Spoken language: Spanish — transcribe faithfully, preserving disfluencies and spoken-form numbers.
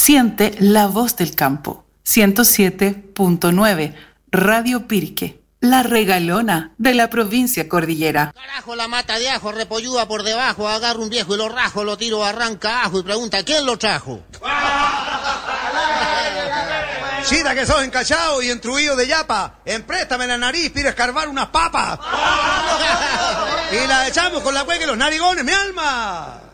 Siente la voz del campo. ciento siete punto nueve Radio Pirque, la regalona de la provincia cordillera. Carajo, la mata de ajo repolluda por debajo, agarro un viejo y lo rajo, lo tiro, arranca ajo y pregunta, ¿quién lo trajo? Chida que sos encachado y entruido de yapa, empréstame la nariz, pide escarbar unas papas. Y la echamos con la cueca y los narigones, mi alma.